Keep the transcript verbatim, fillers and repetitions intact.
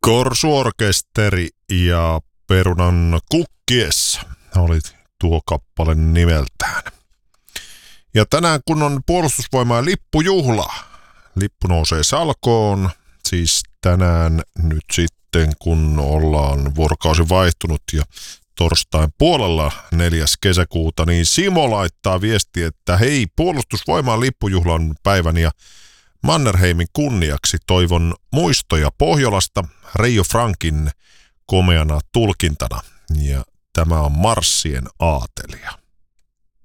Korsuorkesteri ja Perunan kukkiessa oli tuo kappale nimeltään. Ja tänään kun on puolustusvoimain lippujuhla, lippu nousee salkoon, siis tänään nyt sitten kun ollaan vuorokausi vaihtunut ja torstain puolella neljäs kesäkuuta, niin Simo laittaa viesti, että hei, puolustusvoimain lippujuhlan päivän ja Mannerheimin kunniaksi toivon muistoja Pohjolasta Reijo Frankin komeana tulkintana. Ja tämä on Marssien aatelija.